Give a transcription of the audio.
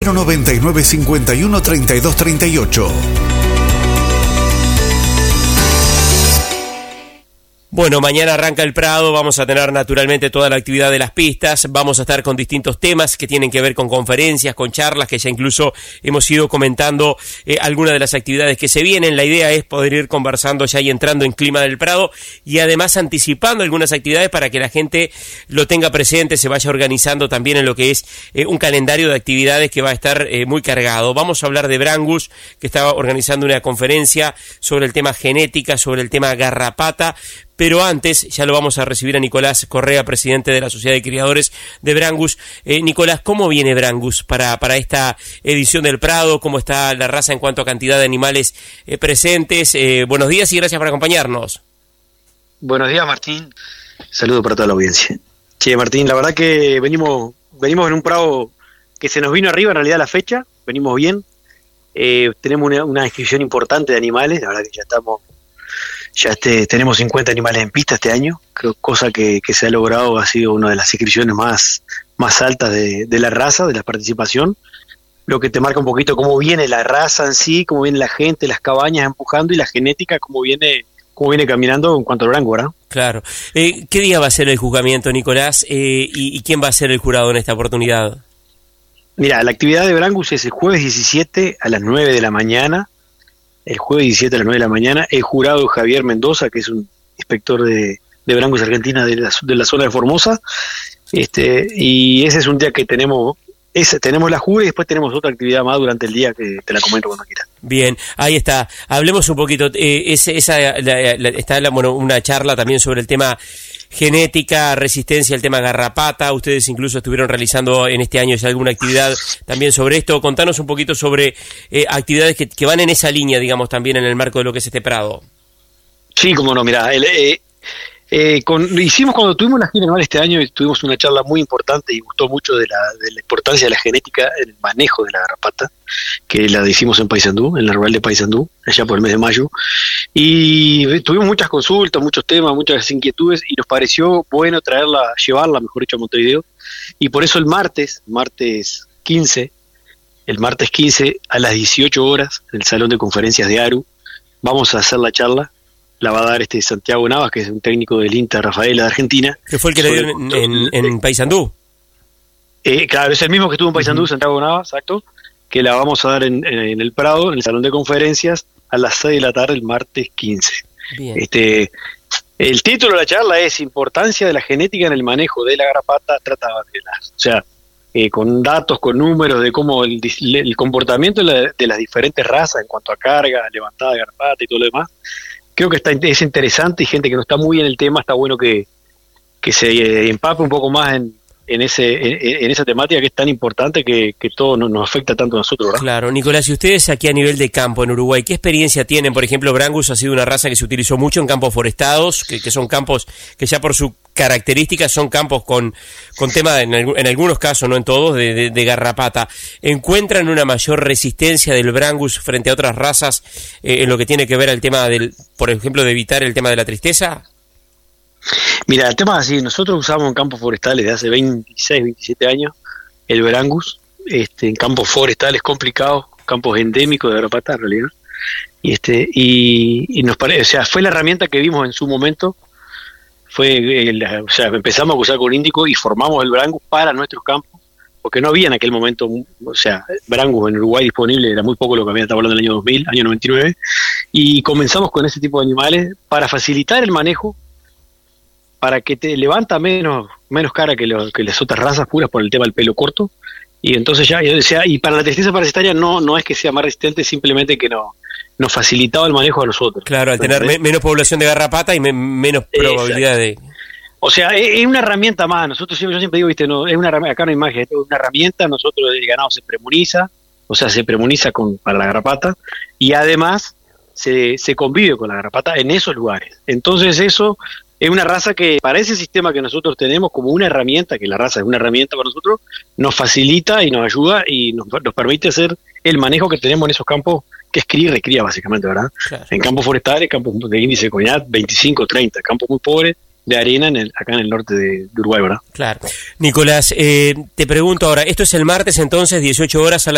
099 51 32 38. Bueno, mañana arranca el Prado, vamos a tener naturalmente toda la actividad de las pistas, vamos a estar con distintos temas que tienen que ver con conferencias, con charlas, que ya incluso hemos ido comentando algunas de las actividades que se vienen. La idea es poder ir conversando ya y entrando en clima del Prado y además anticipando algunas actividades para que la gente lo tenga presente, se vaya organizando también en lo que es un calendario de actividades que va a estar muy cargado. Vamos a hablar de Brangus, que estaba organizando una conferencia sobre el tema genética, sobre el tema garrapata. Pero antes, ya lo vamos a recibir a Nicolás Correa, presidente de la Sociedad de Criadores de Brangus. Nicolás, ¿cómo viene Brangus para esta edición del Prado? ¿Cómo está la raza en cuanto a cantidad de animales presentes? Buenos días y gracias por acompañarnos. Buenos días, Martín. Saludo para toda la audiencia. Che, Martín, la verdad que venimos en un Prado que se nos vino arriba en realidad la fecha. Venimos bien. Tenemos una inscripción importante de animales. La verdad que tenemos 50 animales en pista este año, creo, cosa que se ha logrado, ha sido una de las inscripciones más altas de la raza, de la participación, lo que te marca un poquito cómo viene la raza en sí, cómo viene la gente, las cabañas empujando y la genética, cómo viene caminando en cuanto al Brangus, ¿verdad? Claro. ¿Qué día va a ser el juzgamiento, Nicolás? ¿Y quién va a ser el jurado en esta oportunidad? Mira, la actividad de Brangus es el jueves 17 a las 9 de la mañana, el jueves 17 a las 9 de la mañana, el jurado Javier Mendoza, que es un inspector de Brangus Argentina de la zona de Formosa, y ese es un día que tenemos la jura y después tenemos otra actividad más durante el día que te la comento cuando quieras. Bien, ahí está. Hablemos un poquito, está una charla también sobre el tema genética, resistencia al tema garrapata. Ustedes incluso estuvieron realizando en este año ya alguna actividad también sobre esto. Contanos un poquito sobre actividades que van en esa línea, digamos, también en el marco de lo que es este Prado. Sí, cómo no, mirá, hicimos cuando tuvimos la gira anual este año, tuvimos una charla muy importante y gustó mucho de la importancia de la genética en el manejo de la garrapata, que la hicimos en Paysandú, en la rural de Paysandú, allá por el mes de mayo, y tuvimos muchas consultas, muchos temas, muchas inquietudes, y nos pareció bueno llevarla, mejor dicho, a Montevideo, y por eso el martes 15 a las 18 horas, en el Salón de Conferencias de ARU, vamos a hacer la charla. La va a dar Santiago Navas, que es un técnico del INTA Rafaela de Argentina. ¿Que fue el que le dio en Paysandú? Claro, es el mismo que estuvo en Paysandú, Santiago Navas, exacto, que la vamos a dar en el Prado, en el Salón de Conferencias, a las 6 de la tarde, el martes 15. Bien. El título de la charla es Importancia de la genética en el manejo de la garrapata tratada de las. O sea, con datos, con números de cómo el comportamiento de las diferentes razas en cuanto a carga, levantada de garrapata y todo lo demás. Creo que es interesante y gente que no está muy en el tema, está bueno que se empape un poco más en esa temática que es tan importante que todo nos afecta tanto a nosotros, ¿verdad? Claro, Nicolás, y ustedes aquí a nivel de campo en Uruguay, ¿qué experiencia tienen? Por ejemplo, Brangus ha sido una raza que se utilizó mucho en campos forestados, que son campos que ya por su características son campos con tema, en algunos casos, no en todos, de garrapata. ¿Encuentran una mayor resistencia del Brangus frente a otras razas en lo que tiene que ver al tema por ejemplo, de evitar el tema de la tristeza? Mira, el tema es así, nosotros usamos en campos forestales de hace 26, 27 años el Brangus, en campos forestales complicados, campos endémicos de garrapata en realidad, y nos parece, o sea, fue la herramienta que vimos en su momento, empezamos a usar con índico y formamos el Brangus para nuestros campos, porque no había en aquel momento, o sea, Brangus en Uruguay disponible, era muy poco lo que había, estaba hablando del año 2000, año 99, y comenzamos con ese tipo de animales para facilitar el manejo, para que te levanta menos cara que las otras razas puras por el tema del pelo corto, y entonces y para la tristeza parasitaria no es que sea más resistente, simplemente que nos facilitaba el manejo a nosotros. Claro, al tener menos población de garrapata y menos probabilidad de... O sea, es una herramienta más. Yo siempre digo, viste, no es una herramienta, acá no hay magia, es una herramienta. Nosotros el ganado se premuniza, para la garrapata, y además se convive con la garrapata en esos lugares. Entonces eso es una raza que para ese sistema que nosotros tenemos como una herramienta, que la raza es una herramienta para nosotros, nos facilita y nos ayuda y nos permite hacer el manejo que tenemos en esos campos, que es cría y recría básicamente, ¿verdad? Claro. En campos forestales, campos de índice de comunidad 25, 30, campos muy pobres de arena acá en el norte de Uruguay, ¿verdad? Claro. Nicolás, te pregunto ahora, esto es el martes entonces, 18 horas a la